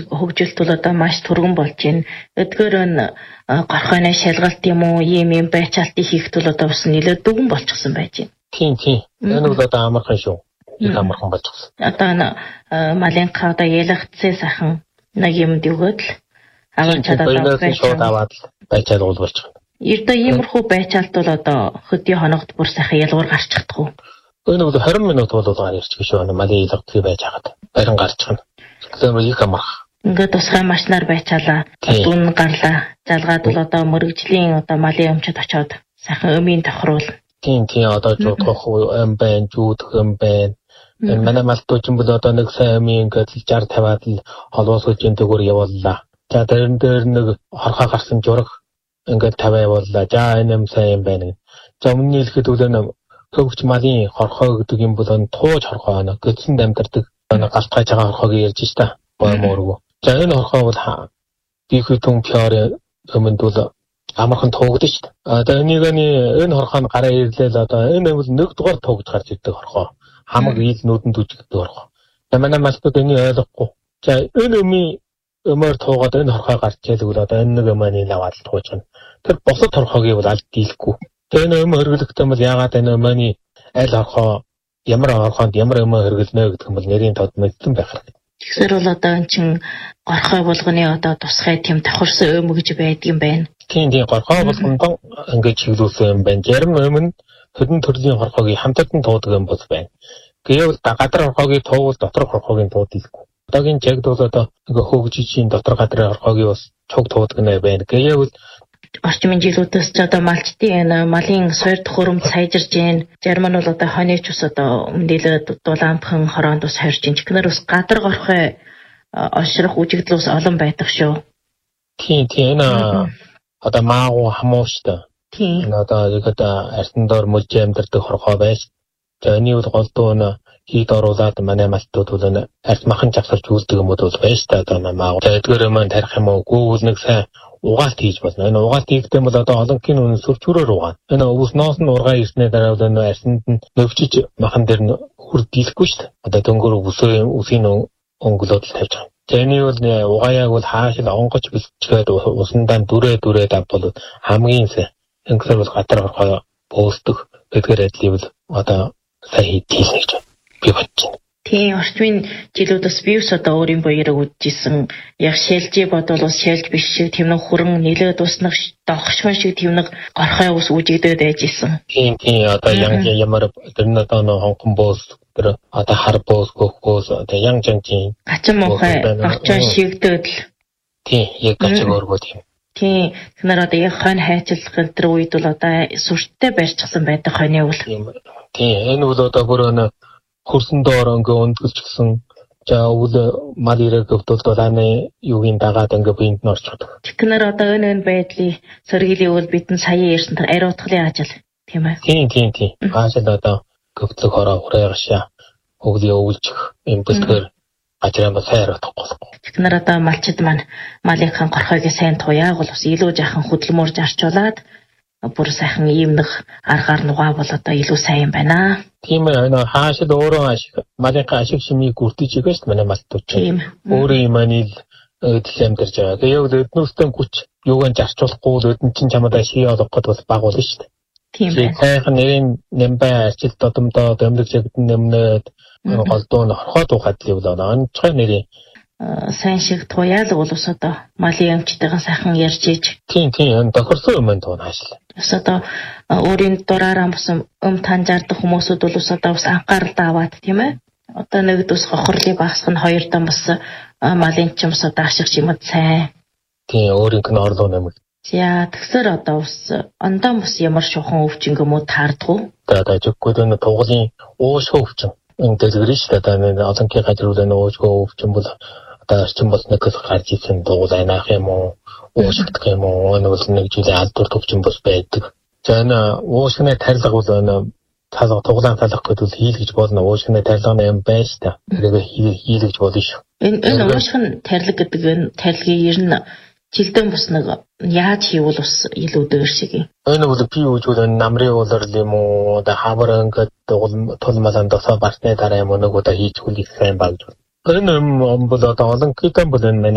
хөгжилт бол одоо маш түргэн болж байна. Эдгээр нь горхойны шалгалт юм уу, ийм байцаалтыг хийхэд бол одоо бас нэлээд дүгэн болчихсон байж байна. Тийм. Энэ бол одоо амархан шүү. Их амархан болчихсон. Одоо малынхаа одоо ялгцээ сайхан нэг юмд өгөөд л аваад чадаад шууд аваад байцаал болчихно. Ердөө иймэрхүү байцаалт бол одоо хөдөө хоногт бүр сайхан ялгуур гарч чадахгүй. Энэ бол 20 минут болоод ирчих шүү. Малын ялгцээ байж хагаад барин гарчихна. Тэгэхээр их амарх. Ингээд тусгай машинаар байцаалаа. Дүн гарлаа. Залгаад бол одоо мөрөгжлийн одоо малын өмчөд очоод сайхан өмийн тохируул. Тийм одоо жуудах юм байна, жуудах юм байна. Манай малтууч юм бол одоо нэг сайн өмийн ингээд 60-50-аад л холоос үеийн дэгүүр явууллаа. За дэрэн дээр нэг хорхоо гарсан жураг ингээд 50 явууллаа. За энэ юм сайн юм байна. За өмнө нь хэлэхэд үл хөвгч малын хорхоо гэдэг юм бол тууж хорхоо гэдсэнд амьдардаг галтгаж байгаа хорхоог ярьж штэ. Боомооргүй. За энэ хорхоо бол бихүтэн пиар өмнөд бол амархан туугдаж штэ. Одоо энэ хорхоо нь гараа ирлээ л одоо энэ бол нэг дугаар туугж гарч ирдэг хорхоо. Хамаг ил нүдэнд үжигддэг хорхоо. Манай малтууд энийг ойлгохгүй. За энэ өмөр туугаад энэ хорхоо гарч ирэвэл одоо энэ нэг өмөний лаваад тууж гэнэ. Тэр босод хорхоогийг бол аль дийлэхгүй. Энэ өмө хөргөлөхтэй бол яагаад энэ өмөний аль хорхоо ямар хорхоонд ямар өмө хөргөлнө гэдэг юм бол нэрийн тод мэдсэн байх хэрэгтэй. Тэгэхээр бол одоо эн чин горхой болгоны одоо тусгай тэм давхарсан өмө гэж байдгийм байна. Тийм горхой болгондоо ингэж чиглүүлсэн юм байна. Зарим өмө нь хөдөн төрлийн хорхоогийг хамтардан туудаг юм бол байна. Гэвэл гадар хорхоогийг туувал дотор хорхоогийн туудаггүй. Одоогийн жагд бол одоо хөгжижийн дотор гадрын хорхоогийг бас чуг туудаг нэ байна. Гэвэл орчмын жилүүдээс ч одоо малчтын малын сойр төхөөрөмж сайжирж байна. Зарим нь бол одоо хоньч ус одоо өмнөдөлд дулаамхан хороонд ус хорж байна. Технэр ус гадар горхой ошрох үжигдлээс олон байдаг шүү. Тийм энэ одоо маагу хамууштай. Тийм. Одоо арсан доор мөлж амьдардаг хорхоо байж. За энэ бол голдуу хийд оруулаад манай малтууд бол арс махан завсарч үлддэг юм бол байж та одоо маагу. За эдгээр юм тарих юм уу? Гүүл нэг сайн угаалт хийж болно. Энэ угаалт хийхдээ бол одоо олонгийн үнэ сүрчүүрээр угаана. Энэ өвснөөс нь ургаа ирснээр дараа бол арсанд нь нөвчиж махан дээр нь хүр дийлэхгүй шүү дээ. Одоо дөнгөр үсийн өнгөлөд л тавьж байгаа. Тэний бол угааяг бол хааш л онгоч бэлчгээд усандаа дүрээ давбал хамгийн сайн. Ингээд бол гадар хорхоо бөөсдөг. Эдгээр ажлыг бол одоо сайн хийлнэ гэж би бодчих. Тийм орчмын жилүүдээс вирус одоо өөрийн боёрыг үдчихсэн. Яг шэлжи бодвол шэлж биш шиг тэмнэг хүрэн нэлээд уснах догшгон шиг тэмнэг горхой ус үжигдээд байж исэн. Тийм одоо ямар тэр нь одоо хонхон боос тэр одоо хар боос гөх боос одоо янжангийн гачин мохой очоо шигдээд л. Тийм яг гачин өргөө тийм. Тийм тэгэхээр одоо яг хонь хайчилах тэр үед бол одоо сүрттэй барьчихсан байдаг хоньны үл. Тийм энэ бол одоо бүр хөрсөн доор өндгөлчихсэн. За үл мал ирэх хөвдөлд боланы юугийн дагаад биед нь орчихдог. Тэгэхээр одоо энэ байдлыг сөргилийн үл бидэн сая ярьсан тэр ари утгалын ажил тийм ээ. Тийм. Хаашаа одоо хөвдлөг хороо хүрээгашаа өглөө өвлжих юм бэлтгэр ажраа ба сайн утгахгүй. Тэгэхээр одоо малчид маань малынхан горхойг сайн туяаг бол бас илүү жаахан хөдөлмөрж арчуулаад бүр сайхан ийм нэг аргаар нугаа бол одоо илүү сайн юм байна. Тийм ээ хаашид өөрөө малынхаа ашиг шимийг үрдэж байгаа шүү дээ манай малтууч. Өөрөө юм анил эдэл амьдарч байгаа. Тэгээд эднүүстэй хүч юугаар зарчуулахгүй эдэн чин чамд ашиг олох гээд бас баг болно шүү дээ. Тийм ээ. Сайхан нэрийн нэмбай ажилт одомдоо дэмдэг чигтэн нэмнээд голдуу нь хорхоо тухайд л явлаа. Онцгой нэрийн сайн шиг туяал бол ус одоо малын өмчтэйгээ сайхан ярьж ийж. Тийм тохирсон юм туун хаашил. Ус одоо өөрийн дураараа бас танжаардаг хүмүүсүүд бол ус одоо бас анхааралтай аваад тийм ээ. Одоо нэгд ус хохирлыг багасгах нь хоёр дан бас малын ч юмс одоо ашиг чимэд сайн. Тийм өөрийнх нь орлоо нэмэг. За тэгсэр одоо ус ондоо бас ямар шухан өвчин юм уу таардгүй. Одоо жиггүй энэ тугалын уушгүй өвчин. Энэ дэлгэрч одоо энэ олонгийн газрууд энэ уушгүй өвчин бол одоо орчин болсныг гарч ирсэн дугуйл айнаах юм уу уушгдах юм уу энэ бол нэг жилийн алдар төвчин бас байдаг. За энэ уушгины тарилга бол энэ туглаан талах гэдэг хийлгэж болно. Уушгины тарилганы юм байж та. Тэрийг хийлгэж болно шүү. Энэ уушгын тарилга гэдэг энэ тарилгыг ер нь жилдэн бас нэг яаж хийвэл бас илүү дөр шиг юм. Энэ бол би үжил энэ намрын уулар юм уу одоо хавар ингээд тулмалан досоо барсны дараа юм уу нэг удаа хийчихвэл их сайн багж. Энэ бол одоо олон хэдэн бол энэ